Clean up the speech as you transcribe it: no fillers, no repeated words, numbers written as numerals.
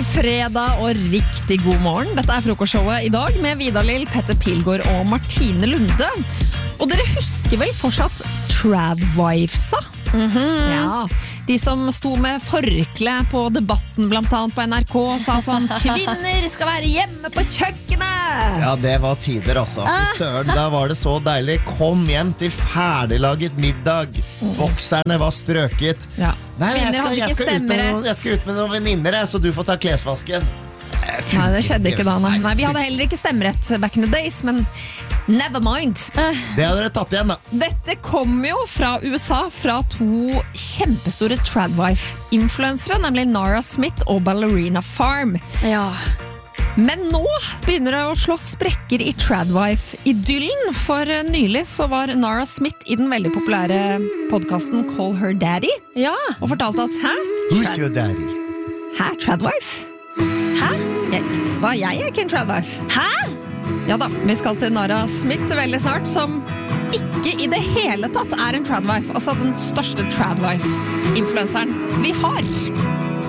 fredag og riktig god morgen. Dette frokostshowet I dag med Vidar-Lill, Petter Pilgaard og Martine Lunde. Og dere husker vel fortsatt Tradwivesa? Ja, de som sto med forkle på debatten blant annet på NRK og sa sånn, kvinner skal være hjemme på kjøkkenet. Ja, det var tider altså. Fy søren, da var det så deilig. Kom hjem til ferdiglaget middag. Bokserne var strøket. Ja. Nei, Kvinner hadde ikke stemmerett. Jeg skal ut med noen venninner, så du får ta klesvasken. Nei, det skjedde ikke da. Nei, vi hadde heller ikke stemmerett back in the days, men never mind. Det hadde dere tatt igjen da. Dette kommer jo fra USA, fra to kjempestore Tradwife-influencere, nemlig Nara Smith og Ballerina Farm. Ja. Men nå begynner det å slå sprekker I Tradwife-idyllen, for nylig så var Nara Smith I den veldig populære podcasten Call Her Daddy, Ja. og fortalte at, Who's your daddy? Hæ, Tradwife? Hæ? Jeg er ikke en Tradwife. Hæ? Ja da, vi skal til Nara Smith veldig snart, som ikke I det hele tatt en Tradwife, altså den største Tradwife-influenceren vi har.